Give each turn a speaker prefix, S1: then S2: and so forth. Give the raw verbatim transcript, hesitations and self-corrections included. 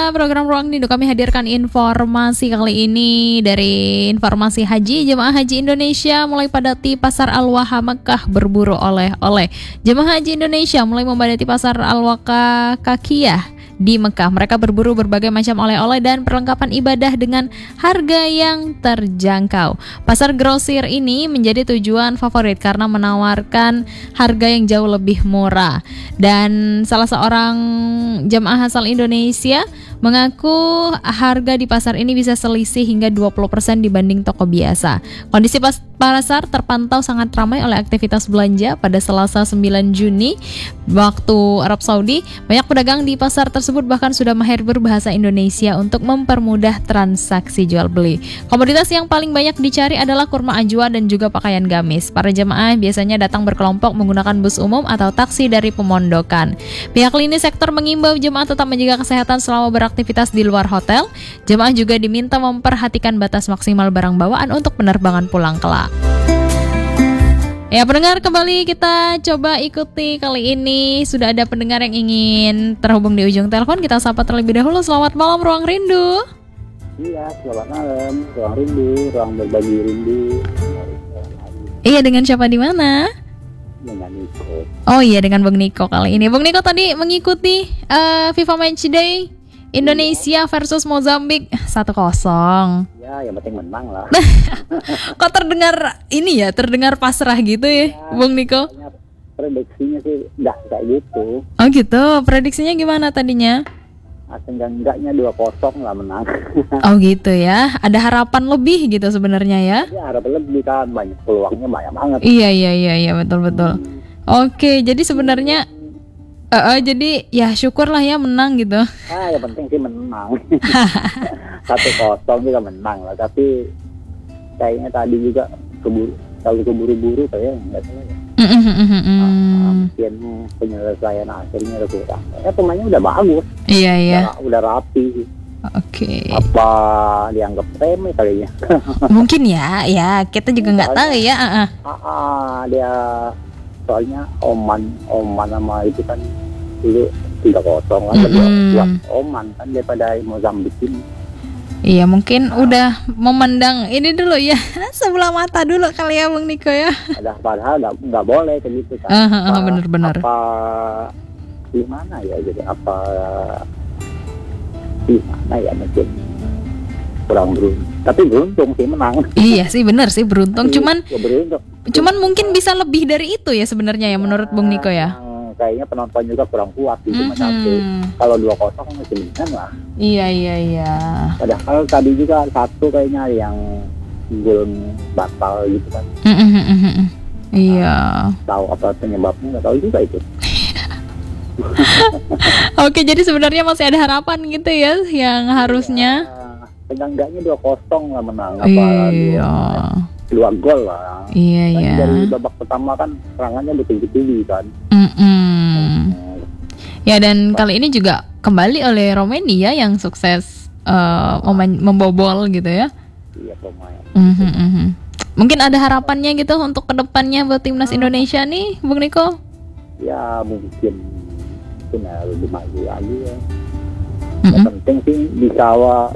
S1: Pada program Ruang Rindu kami hadirkan informasi kali ini dari informasi haji. Jemaah Haji Indonesia mulai padati Pasar Al-Waha Mekah berburu oleh-oleh. Jemaah Haji Indonesia mulai membadati Pasar Al-Waha Kakiyah di Mekah. Mereka berburu berbagai macam oleh-oleh dan perlengkapan ibadah dengan harga yang terjangkau. Pasar grosir ini menjadi tujuan favorit karena menawarkan harga yang jauh lebih murah. Dan salah seorang jemaah asal Indonesia mengaku harga di pasar ini bisa selisih hingga dua puluh persen dibanding toko biasa. Kondisi pas- pasar terpantau sangat ramai oleh aktivitas belanja pada Selasa sembilan Juni waktu Arab Saudi. Banyak pedagang di pasar tersebut bahkan sudah mahir berbahasa Indonesia untuk mempermudah transaksi jual beli. Komoditas yang paling banyak dicari adalah kurma ajwa dan juga pakaian gamis. Para jemaah biasanya datang berkelompok menggunakan bus umum atau taksi dari pemondokan. Pihak lini sektor mengimbau jemaah tetap menjaga kesehatan selama beraktivitas di luar hotel. Jemaah juga diminta memperhatikan batas maksimal barang bawaan untuk penerbangan pulang kelak. Ya pendengar, kembali kita coba ikuti kali ini. Sudah ada pendengar yang ingin terhubung di ujung telepon. Kita sapa terlebih dahulu. Selamat malam Ruang Rindu.
S2: Iya, selamat malam Ruang Rindu, ruang berbagi rindu.
S1: Iya, dengan siapa di mana?
S2: Dengan Niko.
S1: Oh iya, dengan Bang Niko kali ini. Bang Niko tadi mengikuti uh, FIFA Matchday Indonesia versus Mozambik satu kosong.
S2: Ya, yang penting menang lah.
S1: Kok terdengar ini ya, terdengar pasrah gitu ya, ya Bang Niko?
S2: Prediksinya sih udah kayak gitu.
S1: Oh gitu, prediksinya gimana tadinya?
S2: Enggak-enggaknya dua kosong lah menang.
S1: Oh gitu ya, ada harapan lebih gitu sebenarnya ya?
S2: Ya, harapan lebih kan, banyak peluangnya banyak banget.
S1: Iya, iya, iya, iya, betul-betul. Hmm. Oke, jadi sebenarnya uh, uh, jadi ya syukurlah ya menang gitu.
S2: Ah, yang penting sih menang. Satu kosong juga menang lah, tapi kayaknya tadi juga keburu, kalau keburu-buru kayaknya nggak tahu ya. Ah, mungkin penyelesaian akhirnya udah kurang. Ya pemainnya udah bagus.
S1: Iya iya.
S2: Udah, udah rapi.
S1: Oke. Okay.
S2: Apa dianggap remeh kalinya?
S1: Mungkin ya, ya kita juga nggak tahu ya. Uh-uh.
S2: Ah, ah, dia soalnya Oman, Oman sama itu kan dulu tiga kosong kan, mm-hmm. buat Oman kan daripada Mozambik ini.
S1: Iya mungkin nah. udah memandang ini dulu ya, sebelah mata dulu kali ya Bang Niko ya.
S2: Ada padahal nggak nggak boleh kayak gitu kan.
S1: Uh, uh, uh, bener-bener.
S2: Apa gimana ya jadi apa gimana ya mungkin kurang beruntung. Tapi beruntung sih menang. Iya
S1: sih bener sih beruntung. Cuman
S2: ya, beruntung.
S1: Cuman mungkin bisa lebih dari itu ya sebenarnya ya, ya menurut Bang Niko ya.
S2: Kayaknya penonton juga kurang kuat di cuma satu. Kalau dua kosong masih mendingan lah.
S1: Iya iya iya.
S2: Padahal tadi juga satu kayaknya yang gol batal gitu kan.
S1: Mm-hmm. Iya.
S2: Nah, tahu apa penyebabnya nggak tahu juga itu.
S1: Oke, jadi sebenarnya masih ada harapan gitu ya yang harusnya.
S2: Ya, enggaknya dua kosong lah menang. Apa
S1: iya.
S2: Dua gol lah.
S1: Iya kan iya.
S2: Dari babak pertama kan serangannya betul-betul kan.
S1: Mm-mm. Ya dan kali ini juga kembali oleh Romania yang sukses uh, mem- membobol gitu ya.
S2: Iya pemain.
S1: Mm-hmm, mm-hmm. Mungkin ada harapannya gitu untuk kedepannya buat timnas Indonesia nih, Bung Niko?
S2: Ya mungkin mungkin ya lebih maju lagi ya. Mm-hmm. Yang penting sih bisa